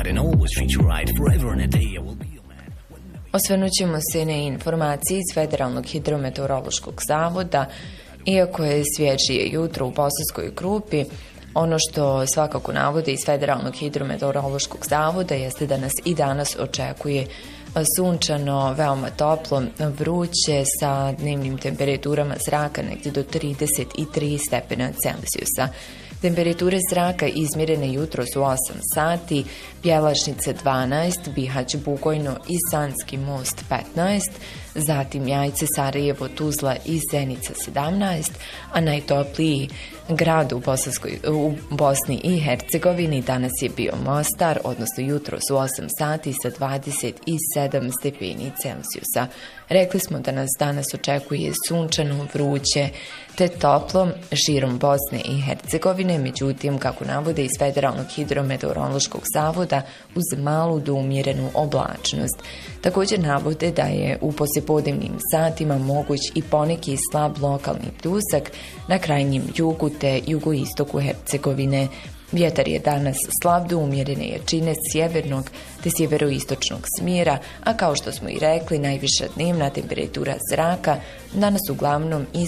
Osvrnut ćemo se na informacije iz Federalnog hidrometeorološkog zavoda. Iako je svježije jutro u Bosanskoj Krupi, ono što svakako navode iz Federalnog hidrometeorološkog zavoda jeste da nas i danas očekuje sunčano, veoma toplo, vruće sa dnevnim temperaturama zraka negdje do 33 stepena Celzijusa. Temperature zraka izmjerene jutro su 8 sati, Bjelašnica 12, Bihać, Bugojno i Sanski most 15, zatim Jajce, Sarajevo, Tuzla i Zenica 17, a najtopliji grad u Bosni i Hercegovini danas je bio Mostar, odnosno jutro su 8 sati sa 27 stepeni Celzijusa. Rekli smo da nas danas očekuje sunčano, vruće te toplo širom Bosne i Hercegovine, međutim, kako navode iz Federalnog hidrometeorološkog zavoda, uz malu do umjerenu oblačnost. Također navode da je u poslijepodnevnim satima moguć i poneki slab lokalni pljusak na krajnjem jugu te jugoistoku Hercegovine. Vjetar je danas slab do umjerene jačine sjevernog te sjeveroistočnog smjera, a kao što smo i rekli, najviša dnevna temperatura zraka danas uglavnom iz